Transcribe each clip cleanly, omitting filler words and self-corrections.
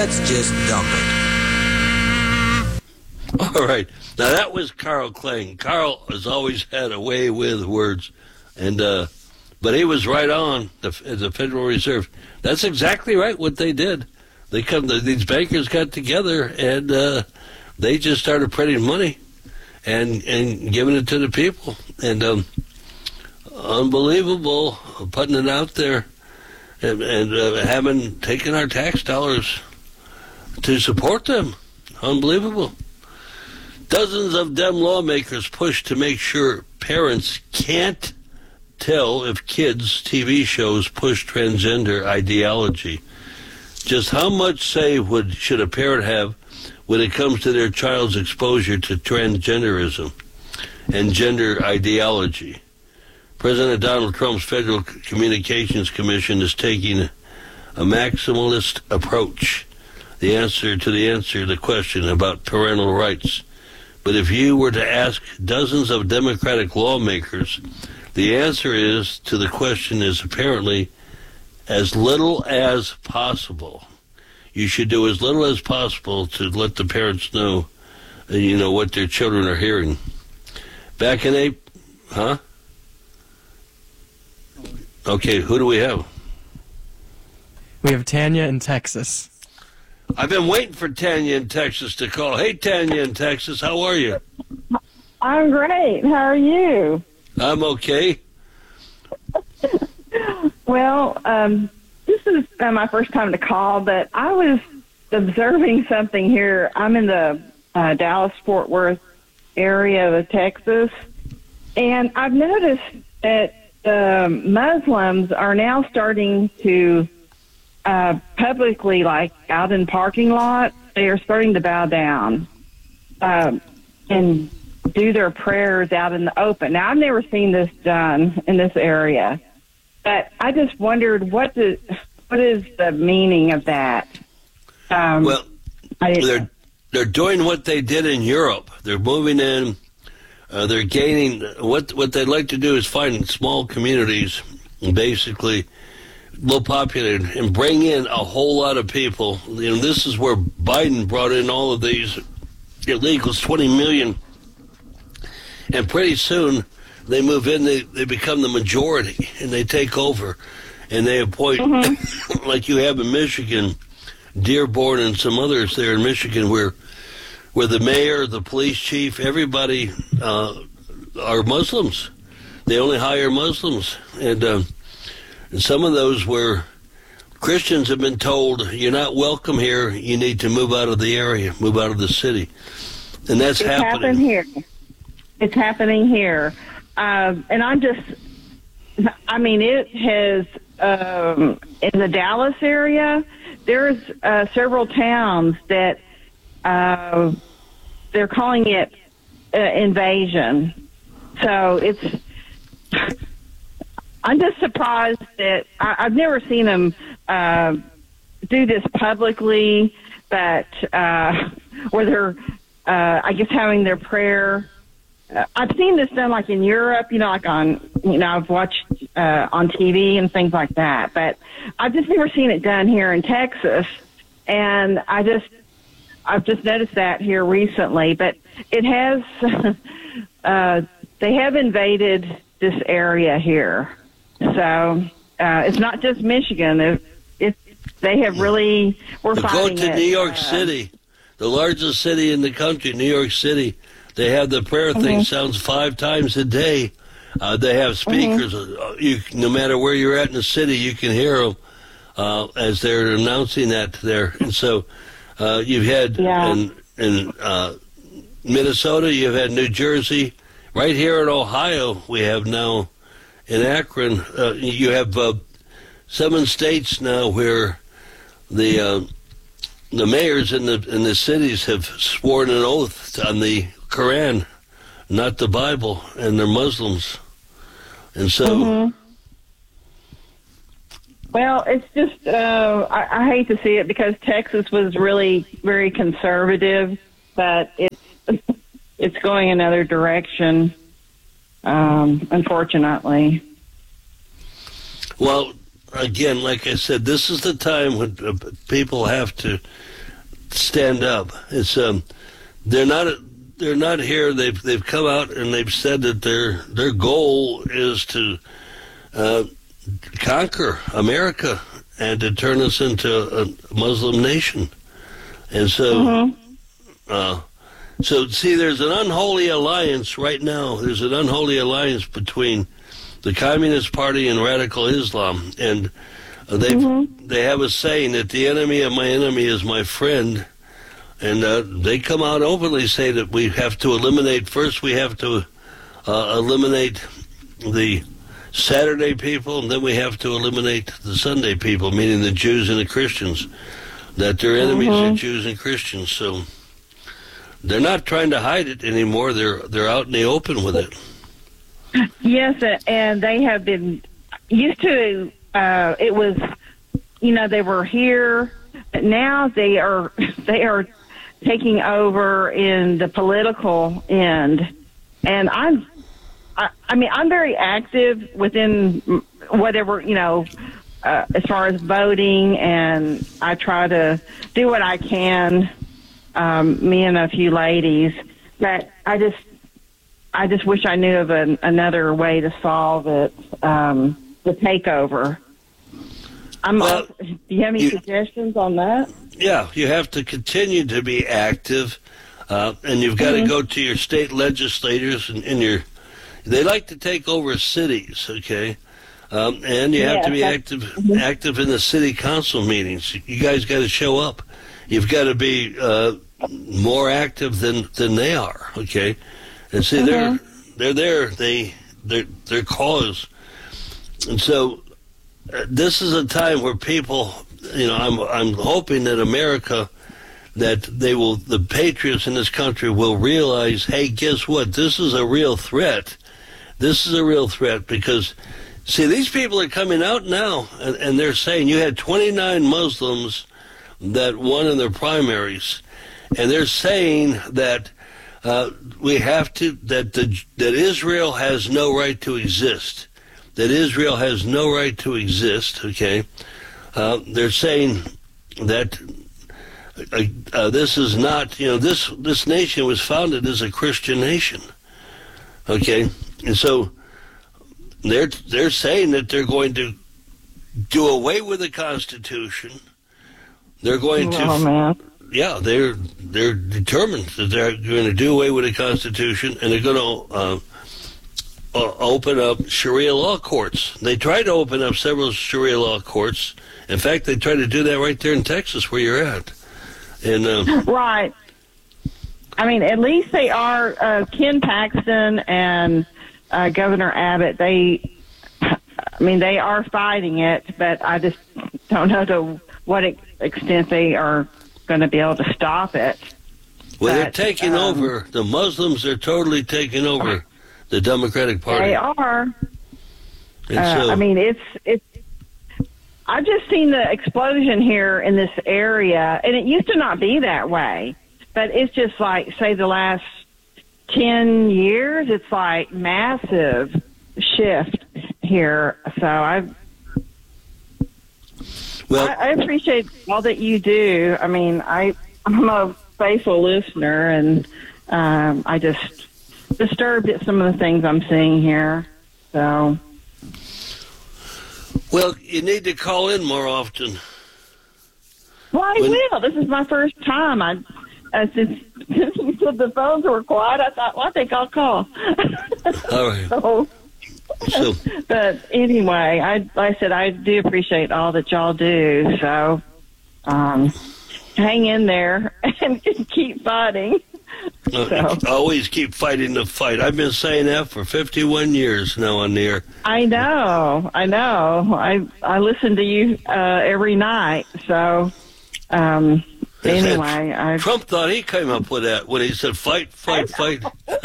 Let's just dump it. All right. Now, that was Carl Kling. Carl has always had a way with words, and but he was right on the Federal Reserve. That's exactly right what they did. These bankers got together, and they just started printing money and giving it to the people. And unbelievable, putting it out there and having taken our tax dollars to support them. Unbelievable. Dozens of Dem lawmakers push to make sure parents can't tell if kids' TV shows push transgender ideology. Just how much say should a parent have when it comes to their child's exposure to transgenderism and gender ideology? President Donald Trump's Federal Communications Commission is taking a maximalist approach. The question about parental rights. But if you were to ask dozens of Democratic lawmakers, the answer to the question is apparently as little as possible. You should do as little as possible to let the parents know, what their children are hearing. Back in April, huh? Okay, who do we have? We have Tanya in Texas. I've been waiting for Tanya in Texas to call. Hey, Tanya in Texas, how are you? I'm great. How are you? I'm okay. Well, this is my first time to call, but I was observing something here. I'm in the Dallas-Fort Worth area of Texas, and I've noticed that Muslims are now starting to publicly, like out in parking lots, they are starting to bow down and do their prayers out in the open. Now, I've never seen this done in this area, but I just wondered what is the meaning of that? Well, they're doing what they did in Europe. They're moving in. They're gaining. What they'd like to do is find small communities, basically low populated, and bring in a whole lot of people. This is where Biden brought in all of these illegals, 20 million. And pretty soon they move in, they become the majority, and they take over. And they appoint, like you have in Michigan, Dearborn and some others there in Michigan, where the mayor, the police chief, everybody are Muslims. They only hire Muslims. And some of those where Christians have been told, you're not welcome here, you need to move out of the area, move out of the city. And that's happening here. It's happening here. And it has, in the Dallas area, there's several towns that they're calling it invasion. So I'm just surprised that I've never seen them do this publicly, but where they're, I guess, having their prayer. I've seen this done like in Europe, like I've watched on TV and things like that, but I've just never seen it done here in Texas. And I've just noticed that here recently, but it has, they have invaded this area here. So it's not just Michigan. They have really, we're fighting it. Go to New York City, the largest city in the country, New York City. They have the prayer thing sounds 5 times a day. They have speakers. No matter where you're at in the city, you can hear them as they're announcing that there. And so you've had in Minnesota, you've had New Jersey. Right here in Ohio, we have now in Akron, you have 7 states now where the mayors in the cities have sworn an oath on the Quran, not the Bible, and they're Muslims. And so... Well, it's just, I hate to see it because Texas was really very conservative, but it's going another direction, unfortunately. Well, again, like I said, this is the time when people have to stand up. It's they're not here. They've come out and they've said that their goal is to conquer America and to turn us into a Muslim nation. And so, so see, there's an unholy alliance right now. There's an unholy alliance between the Communist Party and radical Islam, and they have a saying that the enemy of my enemy is my friend. And they come out openly say that we have to eliminate, first we have to eliminate the Saturday people, and then we have to eliminate the Sunday people, meaning the Jews and the Christians, that they're enemies of Jews and Christians. So they're not trying to hide it anymore. They're out in the open with it. Yes, and they have been used to, it was, they were here, but now they are taking over in the political end. And I'm very active within whatever, as far as voting, and I try to do what I can, me and a few ladies, but I just wish I knew of another way to solve it, the takeover. Do you have any suggestions on that? Yeah, you have to continue to be active, and you've got to go to your state legislators and they like to take over cities, okay? And you have to be active in the city council meetings. You guys got to show up. You've got to be more active than they are, okay? And see, they're there. Their cause, and so this is a time where people, I'm hoping that America, that the patriots in this country will realize, hey, guess what? This is a real threat. This is a real threat because, see, these people are coming out now, and they're saying you had 29 Muslims that won in their primaries, and they're saying that that Israel has no right to exist. That Israel has no right to exist, okay? They're saying that this is not, this nation was founded as a Christian nation, okay? And so they're saying that they're going to do away with the Constitution. They're going to, they're determined that they're going to do away with the Constitution, and they're going to open up Sharia law courts. They tried to open up several Sharia law courts. In fact, they tried to do that right there in Texas, where you're at. And right. I mean, at least they are Ken Paxton and Governor Abbott. They are fighting it, but I just don't know to what extent they are going to be able to stop it. Well, they're taking over. The Muslims are totally taking over the Democratic Party. They are. It's. I've just seen the explosion here in this area, and it used to not be that way. But it's just like, say, the last 10 years, it's like massive shift here. So I appreciate all that you do. I mean, I'm a faithful listener, and I just disturbed at some of the things I'm seeing here. So, well, you need to call in more often. Well, I will. This is my first time. Since you said the phones were quiet, I thought, well, I think I'll call. All right. So, but anyway, I said I do appreciate all that y'all do. So, hang in there and keep fighting. Always keep fighting the fight. I've been saying that for 51 years now on the air. I know. I listen to you every night. So, anyway, Trump thought he came up with that when he said fight, fight, fight.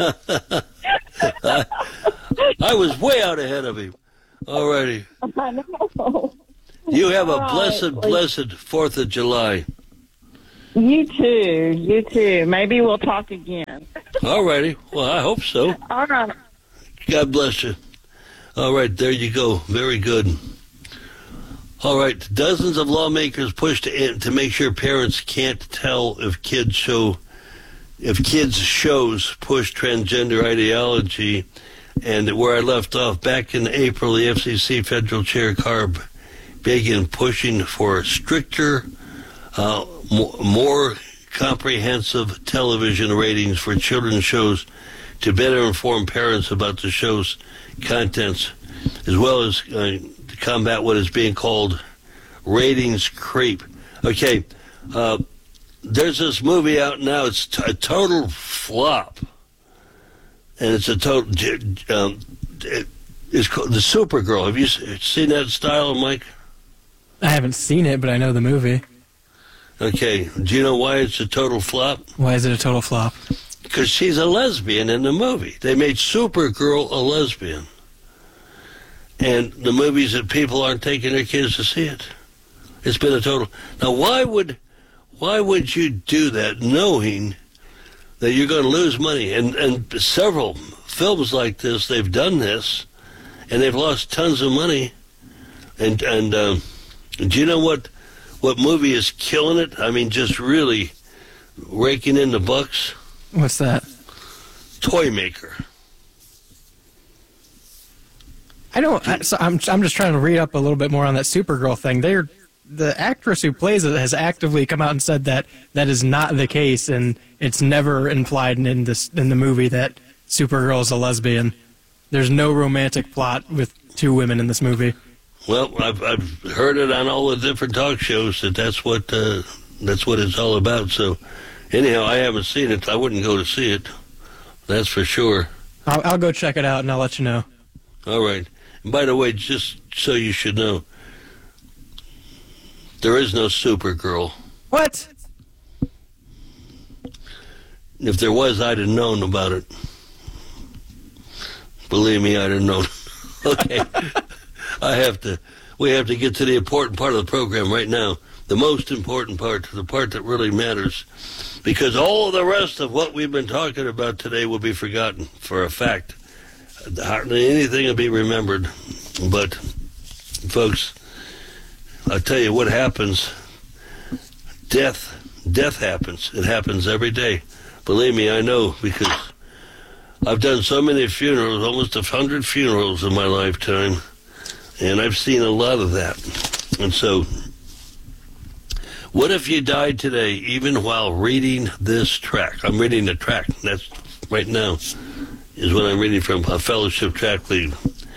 I was way out ahead of him. All righty. I know. You have a blessed 4th of July. You too. Maybe we'll talk again. All righty. Well, I hope so. All right. God bless you. All right, there you go. Very good. All right, dozens of lawmakers pushed to make sure parents can't tell if kids' shows push transgender ideology. And where I left off, back in April, the FCC Federal Chair Carb began pushing for stricter, more comprehensive television ratings for children's shows to better inform parents about the show's contents, as well as to combat what is being called ratings creep. Okay, there's this movie out now. It's a total flop. And it's a total. It's called The Supergirl. Have you seen that style, Mike? I haven't seen it, but I know the movie. Okay. Do you know why it's a total flop? Why is it a total flop? Because she's a lesbian in the movie. They made Supergirl a lesbian. And the movies that people aren't taking their kids to see it. It's been a total. Now, why would you do that knowing that you're going to lose money? And several films like this, they've done this, and they've lost tons of money. And do you know what movie is killing it? I mean, just really raking in the bucks? What's that? Toy Maker. I'm just trying to read up a little bit more on that Supergirl thing. The actress who plays it has actively come out and said that is not the case, and it's never implied in the movie that Supergirl is a lesbian. There's no romantic plot with two women in this movie. Well, I've heard it on all the different talk shows that's what it's all about. So, anyhow, I haven't seen it. I wouldn't go to see it. That's for sure. I'll go check it out and I'll let you know. All right. And by the way, just so you should know, there is no Supergirl. What? If there was, I'd have known about it. Believe me, I'd have known. Okay. We have to get to the important part of the program right now. The most important part, the part that really matters. Because all the rest of what we've been talking about today will be forgotten for a fact. Hardly anything will be remembered. But, folks, I'll tell you what happens. Death happens. It happens every day. Believe me, I know, because I've done so many funerals, almost 100 funerals in my lifetime, and I've seen a lot of that. And so, what if you died today, even while reading this track? I'm reading the track. That's right now is what I'm reading from a fellowship track lead.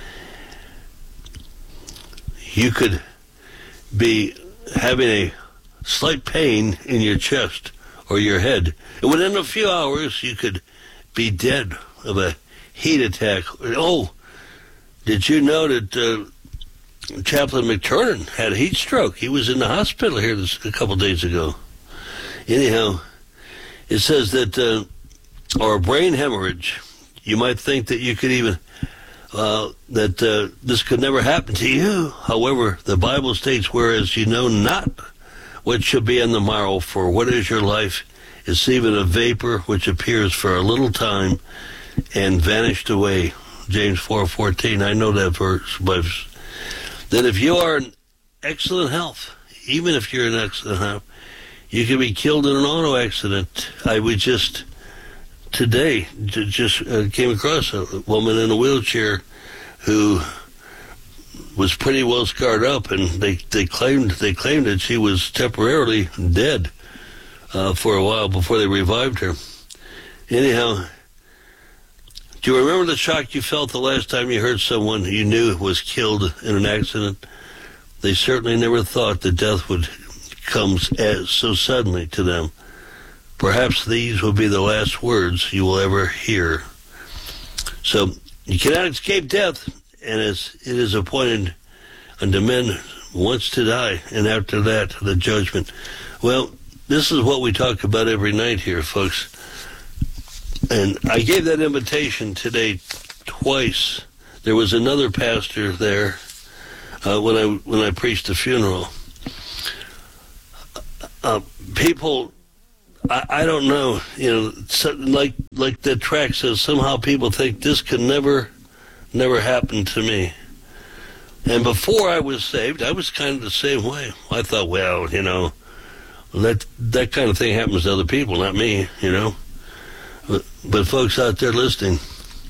You could be having a slight pain in your chest or your head, and within a few hours you could be dead of a heat attack. Oh, did you know that Chaplain McTurnan had a heat stroke? He was in the hospital here a couple days ago. Anyhow, it says that, or a brain hemorrhage. You might think that you could even, this could never happen to you. However, the Bible states, whereas you know not what shall be on the morrow, for what is your life? It's even a vapor which appears for a little time and vanished away. James 4:14. I know that verse, but that if you are in excellent health, even if you're in excellent health, you can be killed in an auto accident. Today came across a woman in a wheelchair who was pretty well scarred up, and they claimed that she was temporarily dead for a while before they revived her. Anyhow, do you remember the shock you felt the last time you heard someone you knew was killed in an accident? They certainly never thought that death would come so suddenly to them. Perhaps these will be the last words you will ever hear. So, you cannot escape death, and it is appointed unto men once to die, and after that, the judgment. Well, this is what we talk about every night here, folks. And I gave that invitation today twice. There was another pastor there when I preached the funeral. People, I don't know, like that track says, somehow people think this could never happen to me. And before I was saved, I was kind of the same way. I thought, well, that kind of thing happens to other people, not me, But folks out there listening,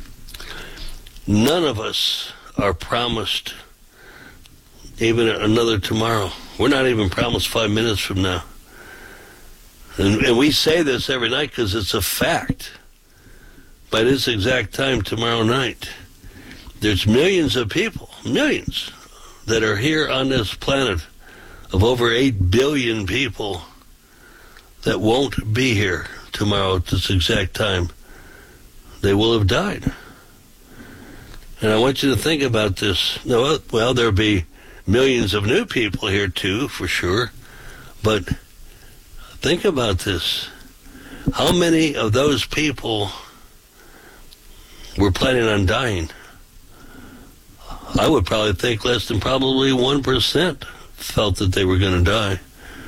none of us are promised even another tomorrow. We're not even promised 5 minutes from now. And we say this every night because it's a fact. By this exact time tomorrow night, there's millions of people, millions, that are here on this planet of over 8 billion people that won't be here tomorrow at this exact time. They will have died. And I want you to think about this. Well, there'll be millions of new people here too, for sure. But think about this. How many of those people were planning on dying? I would probably think less than probably 1% felt that they were going to die.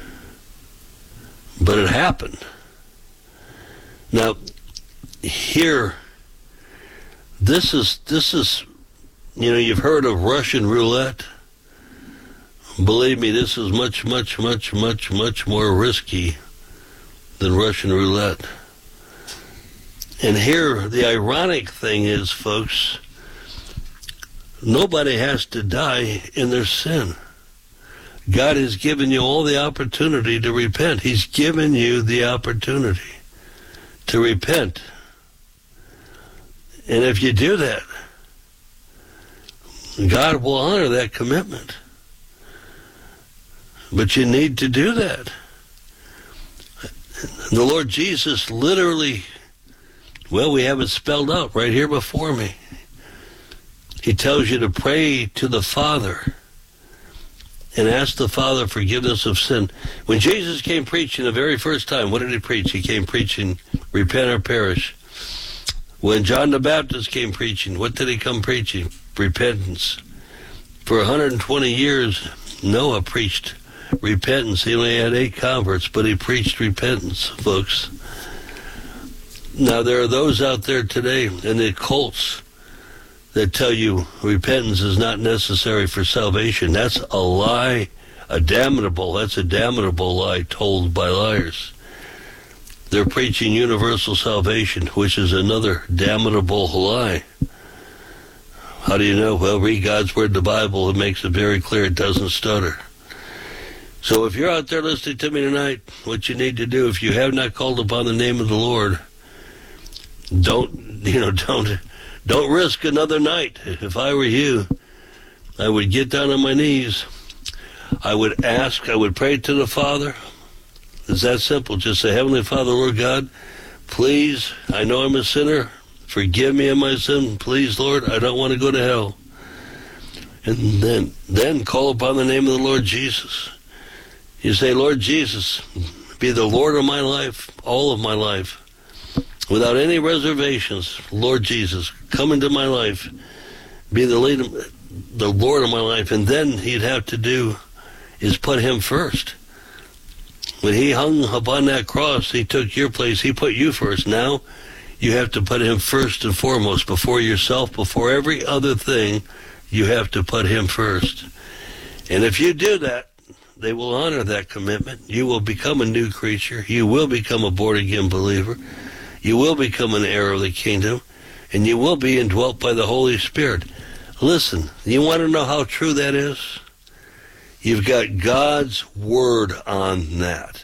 But it happened. Now, here, this is, you've heard of Russian roulette. Believe me, this is much, much, much, much, much more risky than Russian roulette. And here, the ironic thing is, folks, nobody has to die in their sin. God has given you all the opportunity to repent. He's given you the opportunity to repent. And if you do that, God will honor that commitment. But you need to do that. The Lord Jesus literally, we have it spelled out right here before me. He tells you to pray to the Father and ask the Father forgiveness of sin. When Jesus came preaching the very first time, what did he preach? He came preaching, repent or perish. When John the Baptist came preaching, what did he come preaching? Repentance. For 120 years, Noah preached repentance. He only had 8 converts, but he preached repentance, folks. Now, there are those out there today in the cults that tell you repentance is not necessary for salvation. That's a lie, that's a damnable lie told by liars. They're preaching universal salvation, which is another damnable lie. How do you know? Well, read God's Word, the Bible. It makes it very clear. It doesn't stutter. So if you're out there listening to me tonight, what you need to do, if you have not called upon the name of the Lord, don't risk another night. If I were you, I would get down on my knees. I would pray to the Father. It's that simple. Just say, Heavenly Father, Lord God, please, I know I'm a sinner. Forgive me of my sin. Please, Lord, I don't want to go to hell. And then call upon the name of the Lord Jesus. You say, Lord Jesus, be the Lord of my life, all of my life, without any reservations. Lord Jesus, come into my life, be the Lord of my life. And then he'd have to do is put him first. When he hung upon that cross, he took your place. He put you first. Now you have to put him first and foremost, before yourself, before every other thing. You have to put him first. And if you do that, they will honor that commitment. You will become a new creature. You will become a born-again believer. You will become an heir of the kingdom. And you will be indwelt by the Holy Spirit. Listen, you want to know how true that is? You've got God's Word on that.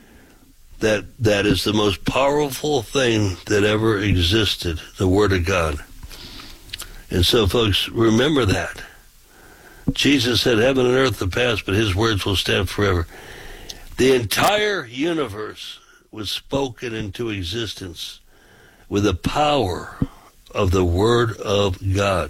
That is the most powerful thing that ever existed, the Word of God. And so, folks, remember that. Jesus said, heaven and earth will pass, but his words will stand forever. The entire universe was spoken into existence with the power of the Word of God.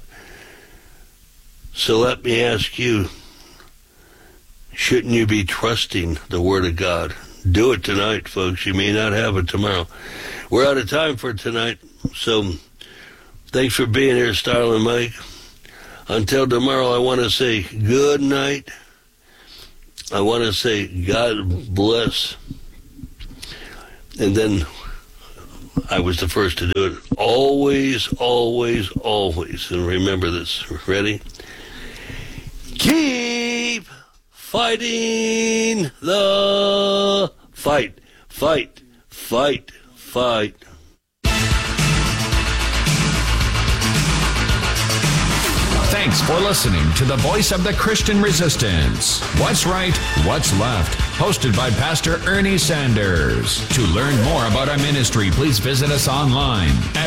So let me ask you, shouldn't you be trusting the Word of God? Do it tonight, folks. You may not have it tomorrow. We're out of time for tonight, so thanks for being here, Starlin Mike. Until tomorrow, I want to say good night. I want to say God bless. And then I was the first to do it. Always, always, always. And remember this. Ready? Keep fighting the fight. Fight, fight, fight. Thanks for listening to the Voice of the Christian Resistance. What's Right, What's Left? Hosted by Pastor Ernie Sanders. To learn more about our ministry, please visit us online at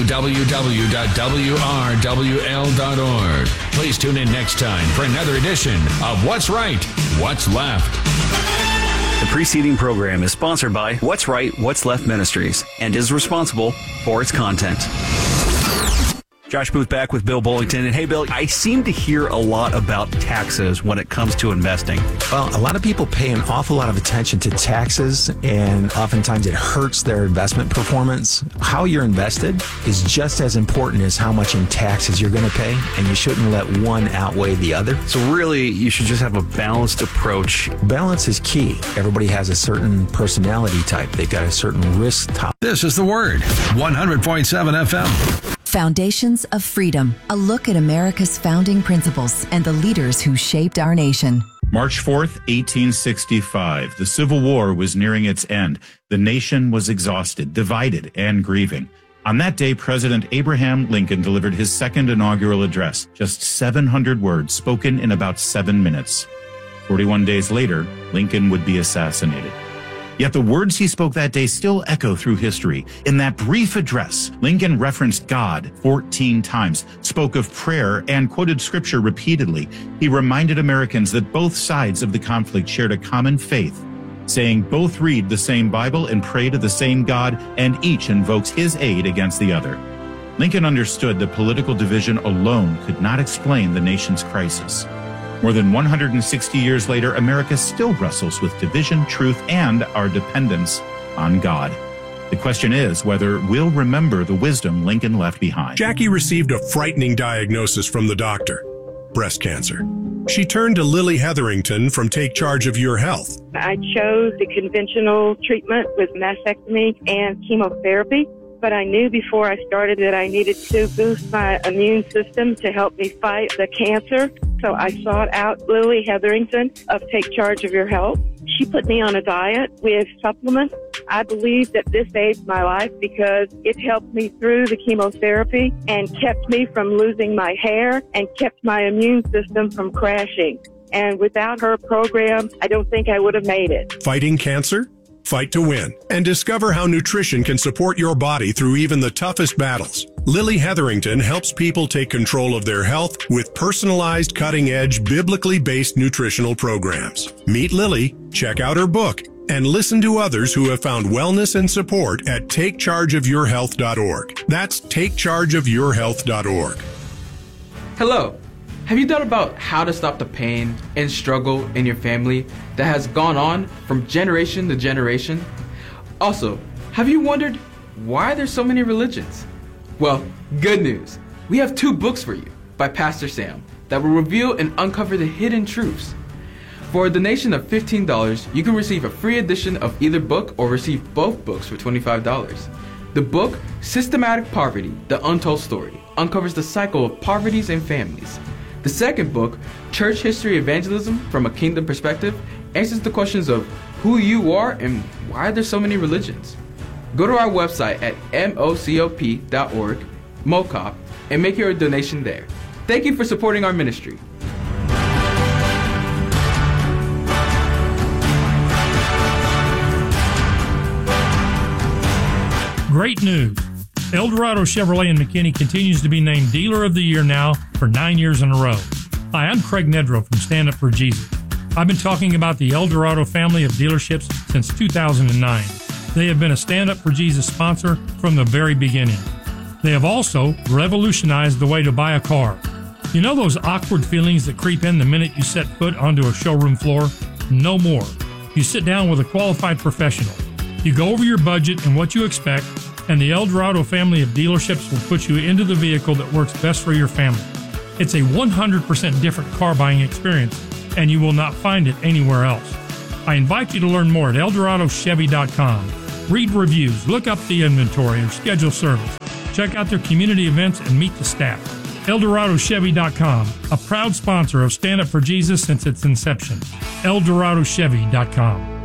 www.wrwl.org. Please tune in next time for another edition of What's Right, What's Left. The preceding program is sponsored by What's Right, What's Left Ministries and is responsible for its content. Josh Booth back with Bill Bullington. And hey, Bill, I seem to hear a lot about taxes when it comes to investing. Well, a lot of people pay an awful lot of attention to taxes, and oftentimes it hurts their investment performance. How you're invested is just as important as how much in taxes you're going to pay, and you shouldn't let one outweigh the other. So really, you should just have a balanced approach. Balance is key. Everybody has a certain personality type. They've got a certain risk top. This is The Word, 100.7 FM. Foundations of Freedom, a look at America's founding principles and the leaders who shaped our nation. March 4th, 1865. The Civil War was nearing its end. The nation was exhausted, divided, and grieving. On that day, President Abraham Lincoln delivered his second inaugural address, just 700 words spoken in about 7 minutes. 41 days later, Lincoln would be assassinated. Yet the words he spoke that day still echo through history. In that brief address, Lincoln referenced God 14 times, spoke of prayer, and quoted scripture repeatedly. He reminded Americans that both sides of the conflict shared a common faith, saying both read the same Bible and pray to the same God, and each invokes his aid against the other. Lincoln understood that political division alone could not explain the nation's crisis. More than 160 years later, America still wrestles with division, truth, and our dependence on God. The question is whether we'll remember the wisdom Lincoln left behind. Jackie received a frightening diagnosis from the doctor: breast cancer. She turned to Lily Hetherington from Take Charge of Your Health. I chose the conventional treatment with mastectomy and chemotherapy, but I knew before I started that I needed to boost my immune system to help me fight the cancer. So I sought out Lily Hetherington of Take Charge of Your Health. She put me on a diet with supplements. I believe that this saved my life because it helped me through the chemotherapy and kept me from losing my hair and kept my immune system from crashing. And without her program, I don't think I would have made it. Fighting cancer? Fight to win, and discover how nutrition can support your body through even the toughest battles. Lily Hetherington helps people take control of their health with personalized, cutting-edge, biblically based nutritional programs. Meet Lily, check out her book, and listen to others who have found wellness and support at takechargeofyourhealth.org. That's takechargeofyourhealth.org. Hello. Have you thought about how to stop the pain and struggle in your family that has gone on from generation to generation? Also, have you wondered why there's so many religions? Well, good news. We have 2 books for you by Pastor Sam that will reveal and uncover the hidden truths. For a donation of $15, you can receive a free edition of either book or receive both books for $25. The book, Systematic Poverty, The Untold Story, uncovers the cycle of poverties and families. The second book, Church History Evangelism from a Kingdom Perspective, answers the questions of who you are and why there's so many religions. Go to our website at mocop.org, MOCOP, and make your donation there. Thank you for supporting our ministry. Great news. Eldorado Chevrolet in McKinney continues to be named Dealer of the Year now for 9 years in a row. Hi, I'm Craig Nedrow from Stand Up for Jesus. I've been talking about the Eldorado family of dealerships since 2009. They have been a Stand Up for Jesus sponsor from the very beginning. They have also revolutionized the way to buy a car. You know those awkward feelings that creep in the minute you set foot onto a showroom floor? No more. You sit down with a qualified professional. You go over your budget and what you expect, and the Eldorado family of dealerships will put you into the vehicle that works best for your family. It's a 100% different car buying experience, and you will not find it anywhere else. I invite you to learn more at EldoradoChevy.com. Read reviews, look up the inventory, or schedule service. Check out their community events and meet the staff. ElDoradoChevy.com, a proud sponsor of Stand Up for Jesus since its inception. ElDoradoChevy.com.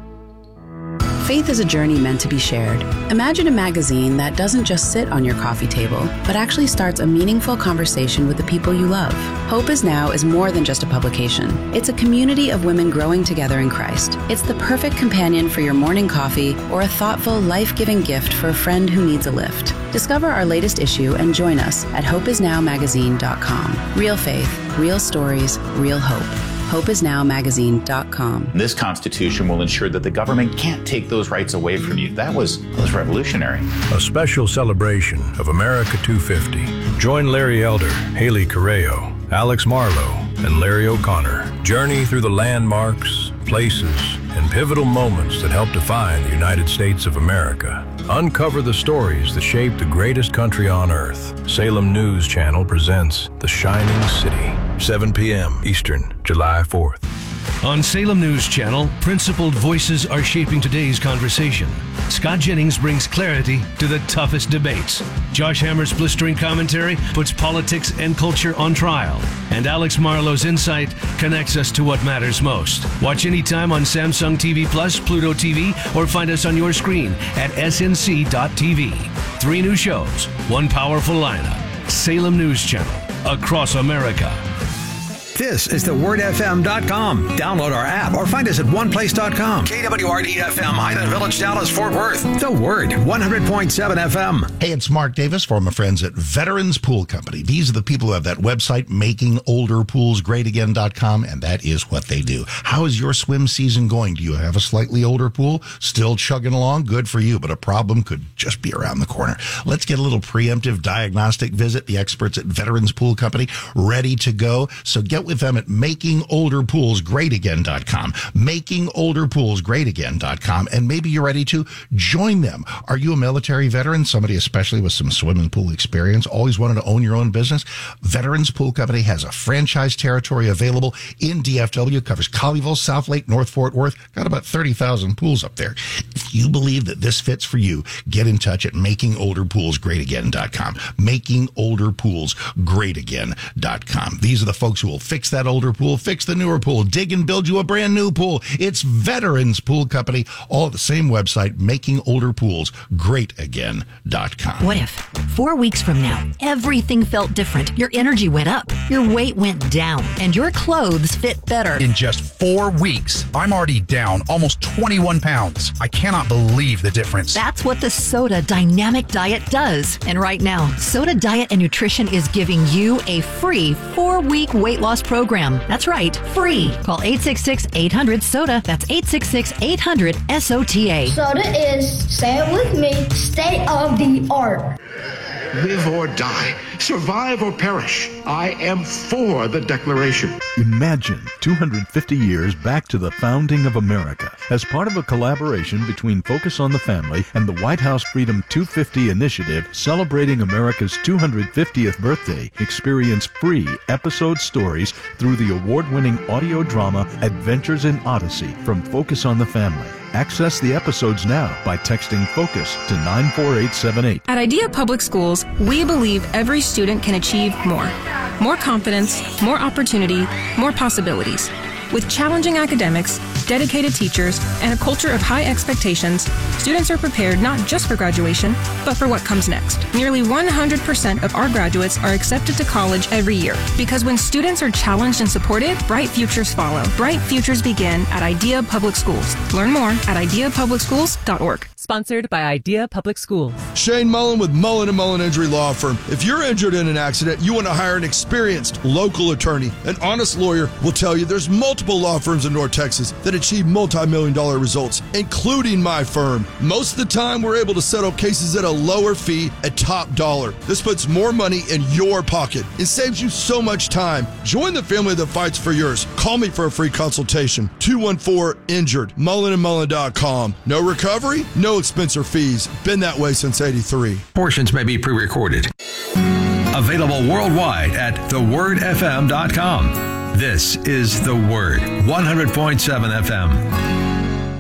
Faith is a journey meant to be shared. Imagine a magazine that doesn't just sit on your coffee table, but actually starts a meaningful conversation with the people you love. Hope Is Now is more than just a publication. It's a community of women growing together in Christ. It's the perfect companion for your morning coffee or a thoughtful, life-giving gift for a friend who needs a lift. Discover our latest issue and join us at hopeisnowmagazine.com. Real faith, real stories, real hope. hopeisnowmagazine.com. This Constitution will ensure that the government can't take those rights away from you. That was revolutionary. A special celebration of America 250. Join Larry Elder, Haley Correo, Alex Marlowe, and Larry O'Connor. Journey through the landmarks, places, and pivotal moments that help define the United States of America. Uncover the stories that shaped the greatest country on earth. Salem News Channel presents The Shining City, 7 p.m. Eastern, July 4th. On Salem News Channel, principled voices are shaping today's conversation. Scott Jennings brings clarity to the toughest debates. Josh Hammer's blistering commentary puts politics and culture on trial. And Alex Marlowe's insight connects us to what matters most. Watch anytime on Samsung TV Plus, Pluto TV, or find us on your screen at snc.tv. 3 new shows, 1 powerful lineup. Salem News Channel, across America. This is thewordfm.com. Download our app or find us at oneplace.com. KWRD-FM, Highland Village, Dallas, Fort Worth. The Word, 100.7 FM. Hey, it's Mark Davis from my friends at Veterans Pool Company. These are the people who have that website, makingolderpoolsgreatagain.com, and that is what they do. How is your swim season going? Do you have a slightly older pool? Still chugging along? Good for you, but a problem could just be around the corner. Let's get a little preemptive diagnostic visit. The experts at Veterans Pool Company ready to go. So get with them at makingolderpoolsgreatagain.com, makingolderpoolsgreatagain.com, and maybe you're ready to join them. Are you a military veteran, somebody especially with some swimming pool experience, always wanted to own your own business? Veterans Pool Company has a franchise territory available in DFW, covers Colleyville, South Lake, North Fort Worth, got about 30,000 pools up there. If you believe that this fits for you, get in touch at makingolderpoolsgreatagain.com, makingolderpoolsgreatagain.com. These are the folks who will fix that older pool, fix the newer pool, dig and build you a brand new pool. It's Veterans Pool Company, all at the same website, makingolderpoolsgreatagain.com. What if 4 weeks from now, everything felt different? Your energy went up, your weight went down, and your clothes fit better. In just 4 weeks, I'm already down almost 21 pounds. I cannot believe the difference. That's what the Soda Dynamic Diet does. And right now, Soda Diet and Nutrition is giving you a free 4-week weight loss program. That's right, free. Call 866-800-SODA. That's 866-800-SOTA. Soda is, say it with me, state of the art. Live or die, survive or perish. I am for the Declaration. Imagine 250 years back to the founding of America. As part of a collaboration between Focus on the Family and the White House Freedom 250 Initiative celebrating America's 250th birthday, experience free episode stories through the award-winning audio drama Adventures in Odyssey from Focus on the Family. Access the episodes now by texting FOCUS to 94878. At Idea Public Schools, we believe every student can achieve more. More confidence, more opportunity, more possibilities. With challenging academics, dedicated teachers, and a culture of high expectations, students are prepared not just for graduation, but for what comes next. Nearly 100% of our graduates are accepted to college every year, because when students are challenged and supported, bright futures follow. Bright futures begin at Idea Public Schools. Learn more at ideapublicschools.org. Sponsored by Idea Public Schools. Shane Mullen with Mullen & Mullen Injury Law Firm. If you're injured in an accident, you want to hire an experienced local attorney. An honest lawyer will tell you there's multiple law firms in North Texas that achieve multi-million-dollar results, including my firm. Most of the time, we're able to settle cases at a lower fee at top dollar. This puts more money in your pocket. It saves you so much time. Join the family that fights for yours. Call me for a free consultation. 214-INJURED. MullenandMullen.com. No recovery, no expense or fees. Been that way since '83. Portions may be pre-recorded. Available worldwide at thewordfm.com. This is The Word, 100.7 FM.